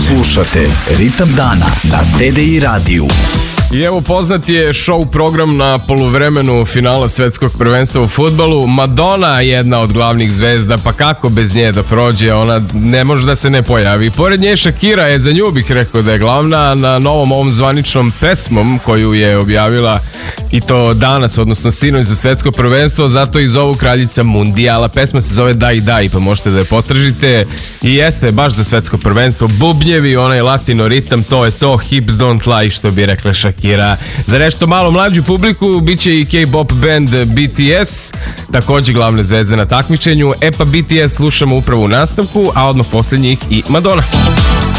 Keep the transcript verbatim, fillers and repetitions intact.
Slušate Ritam dana na T D I radiju. I evo, poznat je show program na poluvremenu finala svetskog prvenstva u fudbalu. Madonna je jedna od glavnih zvezda, pa kako bez nje da prođe, ona ne može da se ne pojavi. Pored nje Shakira je, za nju bih rekao da je glavna, na novom ovom zvaničnom pesmom koju je objavila i to danas, odnosno sinoć za svetsko prvenstvo, zato i zovu kraljica mundijala. Pesma se zove Daj Daj, pa možete da je potržite i jeste baš za svetsko prvenstvo. Bubnjevi, onaj latino ritam, to je to, hips don't lie, što bi rekla Shakira. Za nešto malo mlađu publiku bit će i K-pop band B T S, također glavne zvezde na takmičenju. E pa B T S slušamo upravo u nastavku, a odmah posle njih i Madonna.